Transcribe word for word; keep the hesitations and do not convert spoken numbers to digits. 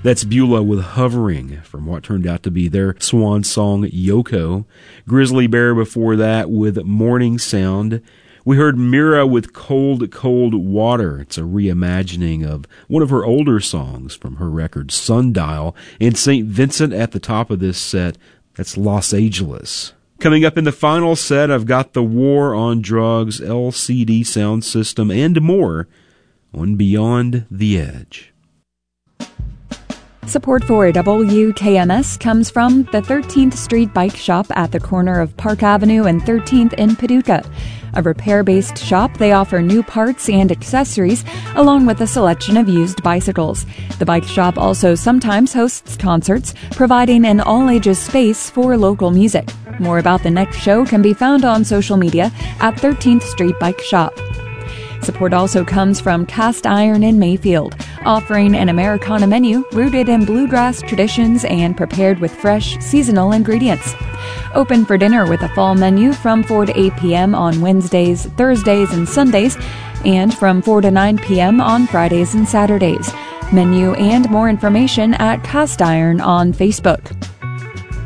That's Beulah with Hovering from what turned out to be their swan song, Yoko. Grizzly Bear before that with Morning Sound. We heard Mira with Cold, Cold Water. It's a reimagining of one of her older songs from her record Sundial. And Saint Vincent at the top of this set. That's Los Angeles. Coming up in the final set, I've got the War on Drugs, L C D Sound System, and more on Beyond the Edge. Support for W K M S comes from the thirteenth Street Bike Shop at the corner of Park Avenue and thirteenth in Paducah. A repair-based shop, they offer new parts and accessories, along with a selection of used bicycles. The bike shop also sometimes hosts concerts, providing an all-ages space for local music. More about the next show can be found on social media at thirteenth Street Bike Shop. Support also comes from Cast Iron in Mayfield, offering an Americana menu rooted in bluegrass traditions and prepared with fresh, seasonal ingredients. Open for dinner with a fall menu from four to eight p.m. on Wednesdays, Thursdays, and Sundays, and from four to nine p.m. on Fridays and Saturdays. Menu and more information at Cast Iron on Facebook.